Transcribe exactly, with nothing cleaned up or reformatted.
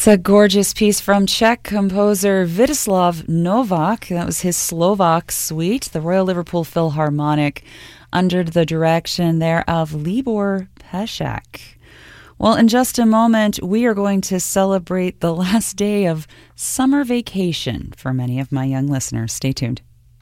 A gorgeous piece from Czech composer Vítězslav Novak. That was his Slovak suite, the Royal Liverpool Philharmonic, under the direction there of Libor Pešák. Well, in just a moment, we are going to celebrate the last day of summer vacation for many of my young listeners. Stay tuned.